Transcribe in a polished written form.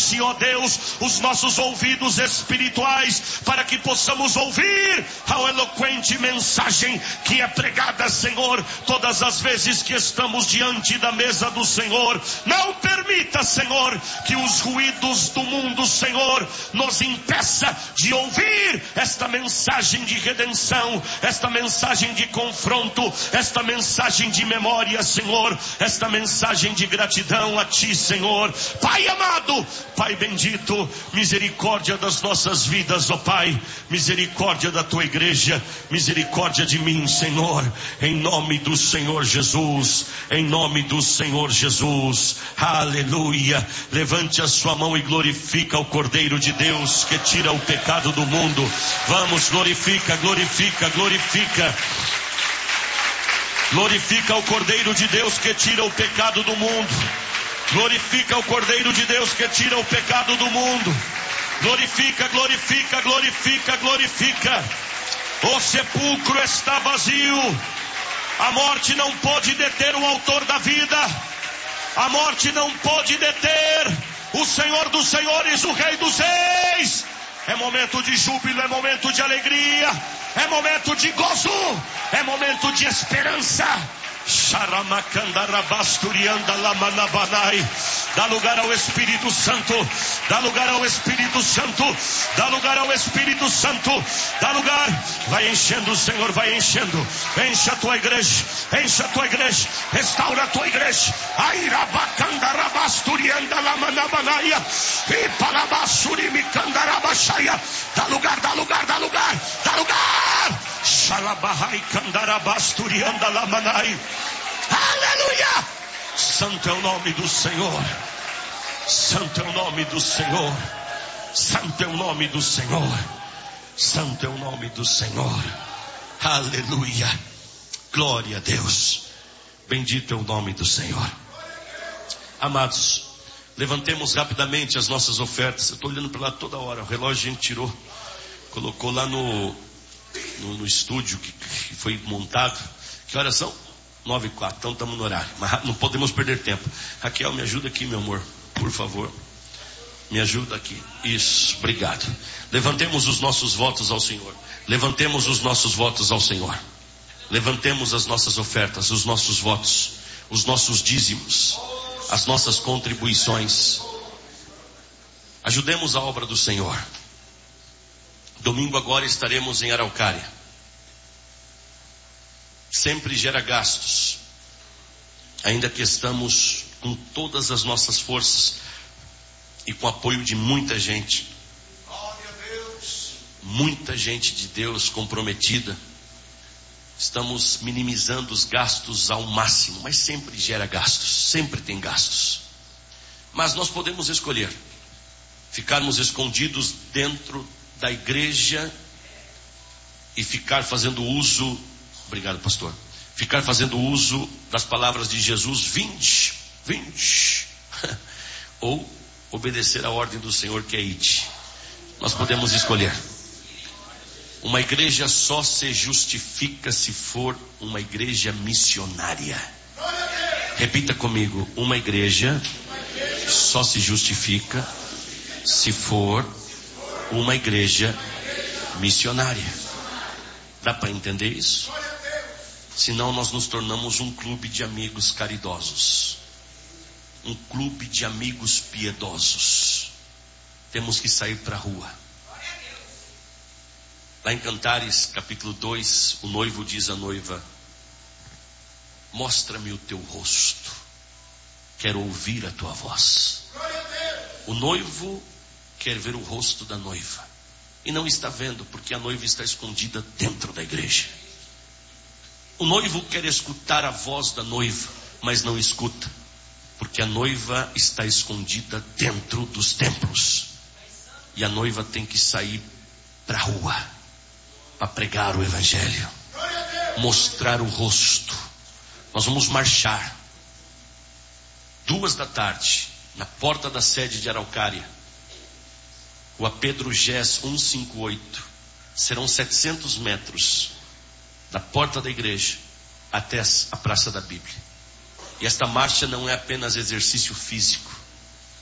aguce, ó Deus, os nossos ouvidos espirituais, para que possamos ouvir a eloquente mensagem que é pregada, Senhor, todas as vezes que estamos diante da mesa do Senhor. Não permita, Senhor, que os ruídos do mundo, Senhor, nos impeça de ouvir esta mensagem de redenção, esta mensagem de confronto, esta mensagem de memória, Senhor, esta mensagem de gratidão a Ti, Senhor. Pai amado, Pai bendito, misericórdia das nossas vidas, ó Pai, misericórdia da Tua igreja, misericórdia de mim, Senhor, em nome do Senhor Jesus, em nome do Senhor Jesus. Aleluia. Levante a sua mão e glorifica o Cordeiro de Deus que tira o pecado do mundo. Vamos, glorifica, glorifica, glorifica. Glorifica o Cordeiro de Deus que tira o pecado do mundo. Glorifica o Cordeiro de Deus que tira o pecado do mundo. Glorifica, glorifica, glorifica, glorifica. O sepulcro está vazio. A morte não pode deter o autor da vida. A morte não pode deter o Senhor dos senhores, o Rei dos reis. É momento de júbilo, é momento de alegria, é momento de gozo, é momento de esperança. Dá lugar ao Espírito Santo, dá lugar ao Espírito Santo, dá lugar ao Espírito Santo, dá lugar. Vai enchendo, Senhor, vai enchendo. Enche a tua igreja, enche a tua igreja, restaura a tua igreja. Dá lugar, dá lugar, dá lugar, dá lugar. Aleluia! Santo é o nome do Senhor. Santo é o nome do Senhor. Santo é o nome do Senhor. Santo é o nome do Senhor. Aleluia! Glória a Deus. Bendito é o nome do Senhor. Amados, levantemos rapidamente as nossas ofertas. Eu estou olhando para lá toda hora. O relógio a gente tirou, colocou lá no estúdio que foi montado. Que horas são? 9h04, então estamos no horário, mas não podemos perder tempo. Raquel, me ajuda aqui, meu amor, por favor, me ajuda aqui. Isso, obrigado. Levantemos os nossos votos ao Senhor. Levantemos os nossos votos ao Senhor. Levantemos as nossas ofertas, os nossos votos, os nossos dízimos, as nossas contribuições. Ajudemos a obra do Senhor. Domingo agora estaremos em Araucária. Sempre gera gastos, ainda que estamos com todas as nossas forças e com o apoio de muita gente. Muita gente de Deus comprometida. Estamos minimizando os gastos ao máximo, mas sempre gera gastos, sempre tem gastos. Mas nós podemos escolher ficarmos escondidos dentro da igreja e ficar fazendo uso, obrigado pastor, ficar fazendo uso das palavras de Jesus, vinde, ou obedecer a ordem do Senhor que é ide. Nós podemos escolher. Uma igreja só se justifica se for uma igreja missionária. Repita comigo, uma igreja só se justifica se for uma igreja missionária. Dá para entender isso? Senão nós nos tornamos um clube de amigos caridosos, um clube de amigos piedosos. Temos que sair para a rua. Lá em Cantares, capítulo 2, o noivo diz à noiva: mostra-me o teu rosto, quero ouvir a tua voz. O noivo quer ver o rosto da noiva e não está vendo, porque a noiva está escondida dentro da igreja. O noivo quer escutar a voz da noiva, mas não escuta, porque a noiva está escondida dentro dos templos. E a noiva tem que sair para a rua para pregar o evangelho, mostrar o rosto. Nós vamos marchar 14h, na porta da sede de Araucária, Rua Pedro Gés 158. Serão 700 metros da porta da igreja até a Praça da Bíblia. E esta marcha não é apenas exercício físico,